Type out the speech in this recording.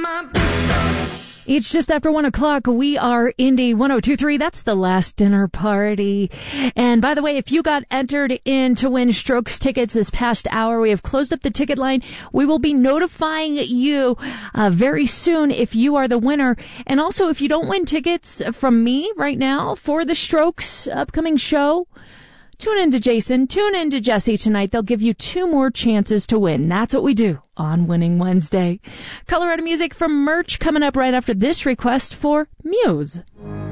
It's just after 1 o'clock. We are Indie 102.3. That's the last dinner party. And by the way, if you got entered in to win Strokes tickets this past hour, we have closed up the ticket line. We will be notifying you very soon if you are the winner. And also, if you don't win tickets from me right now for the Strokes upcoming show, tune in to Jason, tune in to Jesse tonight. They'll give you 2 more chances to win. That's what we do on Winning Wednesday. Colorado music from Merch coming up right after this request for Muse.